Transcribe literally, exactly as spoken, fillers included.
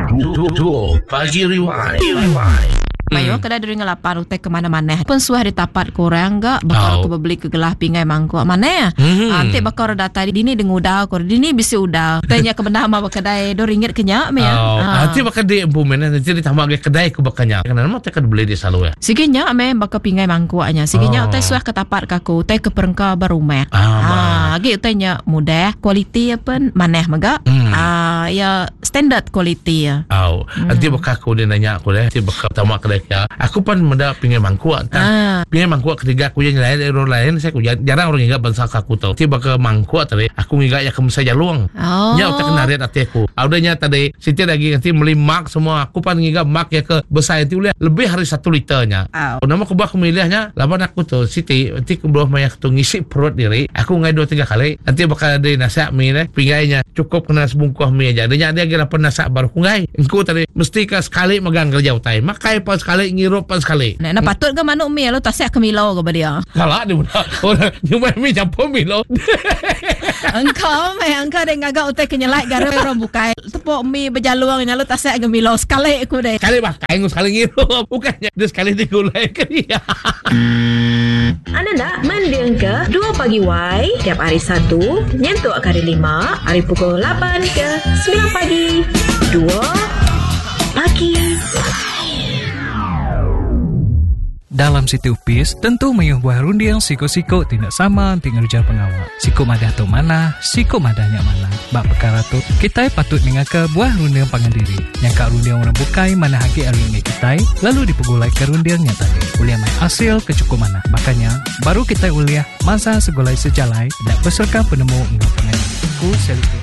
Duo Pagi Rewind. Mayo kada dari ngelapan utek ke mana-mana. Pun suah ditapat korang gak bakal Oh. ko beli ke gelah pingai mangkuk mana ya. Mhm. Ante bakal data dini dengan udang kor dini bisi udang. Tanya ke benda ma kedai do ringgit kenyak me ya. Oh, nanti bakal di empumen nanti ditambah ke kedai ke bakanya. Karena nama tekan beli di selalu ya. Siginya me bakal pingai mangkuknya. Siginya Oh. utek suah ketapat kaku utek ke perengka barumeh. Ah, Ah, gi utenya mudah, kualiti apa maneh maga. Hmm. Ah, ya standard kualiti ya. Oh, nanti bakal aku dia nanya aku deh. Nanti bakal tamak kedai ya. Aku pan menda pingai mangkuk. Ah. Pingai mangkuk ketiga aku yang lain orang lain saya aku jarang orang ingat bangsa aku tahu. Nanti bakal mangkuk tadi. Aku ingat ya kamu saja luang. Oh. Nya utak kenariat hati aku. Audanya tadi Siti lagi nanti beli mak semua. Aku pan ingat mak ya ke besar itu lebih hari satu liternya. Oh. Nama aku bakal milihnya. Lawan aku tuh Siti. Nanti aku belum banyak tuh ngisi perut diri. Aku ngai dua tiga kali. Nanti bakal ada nasihat mie deh. Pingainya cukup kena sebungkus mie aja. Dia dia kira penasihat baru ngai. Engkau tadi mesti ke sekali megang kerja utai. Makai pas sekali ngirup pas sekali. Nah, nah patut ke manuk mi lo tasyak ke milo ke dia. Kalah dia mudah. Orang cuma mie campur milo. Engkau me engkau dek ngagak utek kenyelai gara orang bukai. Tepuk mi berjaluang nyalo tasyak ke milo sekali aku deh. Sekali makai sekali ngirup. Bukannya dia sekali digulai ke dia. Anda nak mendengar ke Dua Pagi Y tiap hari Sabtu nyentuh hari lima, hari pukul lapan ke sembilan pagi. Dua Pagi. Dalam Siti Upis, tentu mayuh buah rundiang siko-siko tidak sama tinggal ujar pengawal. Siko madah tu mana, siko madahnya mana. Bak perkara tu, kita patut mengaka buah rundiang pangandiri. Yang kak rundiang orang bukai mana haki aringi kita, lalu dipegulai ke rundiangnya tadi. Uliah mai hasil kecukup mana. Makanya, baru kita uliah masa segolai sejalai dan beserkan penemu enggak pengandiri. Ku selitu.